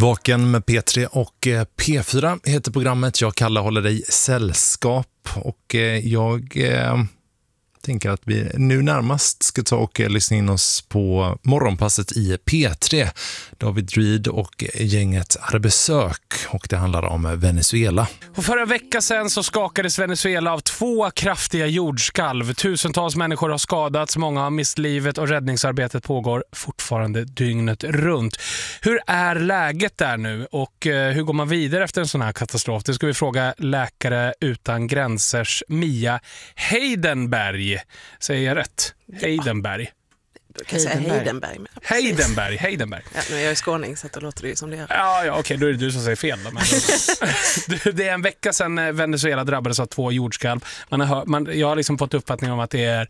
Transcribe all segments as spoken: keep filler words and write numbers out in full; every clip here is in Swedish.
Vaken med P tre och P fyra heter programmet. Jag Kalle håller dig sällskap och jag eh, tänker att vi nu närmast ska ta och lyssna in oss på morgonpasset i P tre. David Reed och gänget hade besök och det handlar om Venezuela. Och förra veckan sedan så skakades Venezuela av två kraftiga jordskalv. Tusentals människor har skadats, många har mist livet och räddningsarbetet pågår fortfarande dygnet runt. Hur är läget där nu och eh, hur går man vidare efter en sån här katastrof? Det ska vi fråga Läkare utan gränsers Mia Heidenberg. Säger jag rätt? Heidenberg. Du kan säga Heidenberg. Med. Heidenberg, Heidenberg. Ja, nu är jag i skåning så att det låter det som det gör. Ja, ja okej, okay, då är det du som säger fel. Då, men då. Det är en vecka sedan Venezuela drabbades av två jordskalv. Man har hört, man, jag har liksom fått uppfattning om att det är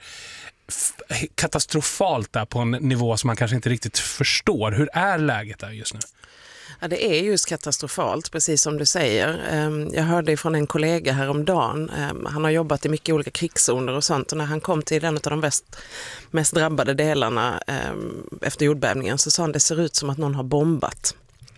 f- katastrofalt där på en nivå som man kanske inte riktigt förstår. Hur är läget där just nu? Ja, det är just katastrofalt, precis som du säger. Jag hörde från en kollega häromdagen. Han har jobbat i mycket olika krigszoner och sånt. Och när han kom till en av de mest, mest drabbade delarna efter jordbävningen så sa han att det ser ut som att någon har bombat.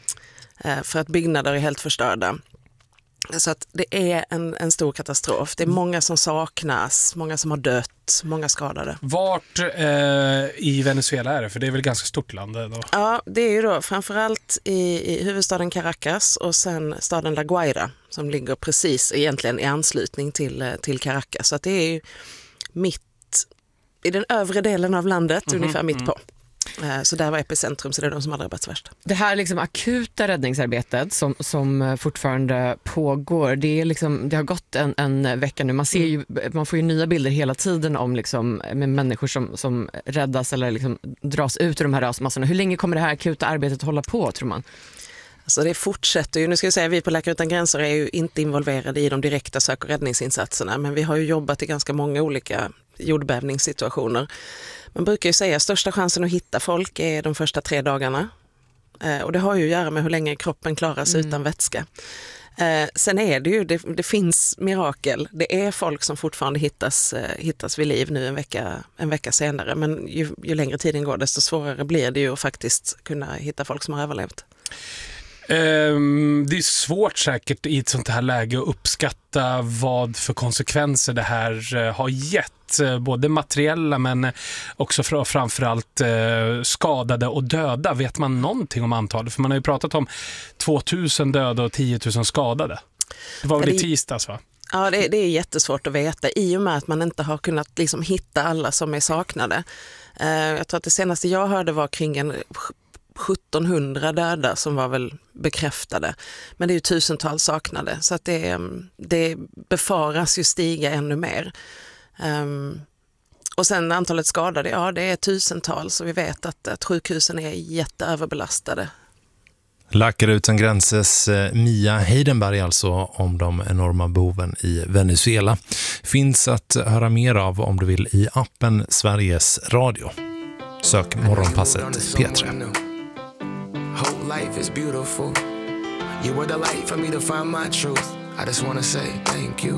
För att byggnader är helt förstörda. Så att det är en, en stor katastrof. Det är många som saknas, många som har dött, många skadade. Vart eh, i Venezuela är det? För det är väl ganska stort land då? Ja, det är ju då framförallt i, i huvudstaden Caracas och sen staden La Guaira som ligger precis egentligen i anslutning till, till Caracas. Så att det är ju mitt i den övre delen av landet, mm-hmm, ungefär mitt mm. på. Så där var epicentrum, så det är de som har drabbats värst. Det här liksom akuta räddningsarbetet som, som fortfarande pågår, det, är liksom, det har gått en, en vecka nu. Man, ser ju, man får ju nya bilder hela tiden om liksom, med människor som, som räddas eller liksom dras ut ur de här rasmassorna. Hur länge kommer det här akuta arbetet hålla på, tror man? Alltså det fortsätter ju. Nu ska jag säga, vi på Läkare utan gränser är ju inte involverade i de direkta sök- och räddningsinsatserna, men vi har ju jobbat i ganska många olika jordbävningssituationer. Man brukar ju säga att största chansen att hitta folk är de första tre dagarna. Eh, och det har ju att göra med hur länge kroppen klarar sig mm. utan vätska. Eh, sen är det ju, det, det finns mirakel. Det är folk som fortfarande hittas, eh, hittas vid liv nu en vecka, en vecka senare. Men ju, ju längre tiden går desto svårare blir det ju att faktiskt kunna hitta folk som har överlevt. Um, det är svårt säkert i ett sånt här läge att uppskatta vad för konsekvenser det här uh, har gett. Uh, både materiella men också fr- framförallt uh, skadade och döda. Vet man någonting om antalet? För man har ju pratat om tvåtusen döda och tio tusen skadade. Det var väl i tisdags, va? Ja, det, det är jättesvårt att veta i och med att man inte har kunnat liksom hitta alla som är saknade. Uh, jag tror att det senaste jag hörde var kring en sjuttonhundra döda som var väl bekräftade. Men det är ju tusentals saknade. Så att det, det befaras ju stiga ännu mer. Um, och sen antalet skadade, ja det är tusentals. Och vi vet att, att sjukhusen är jätteöverbelastade. Läkare utan gränsers Mia Heidenberg alltså om de enorma behoven i Venezuela. Finns att höra mer av om du vill i appen Sveriges Radio. Sök morgonpasset P tre. Whole life is beautiful. You were the light for me to find my truth. I just wanna say thank you.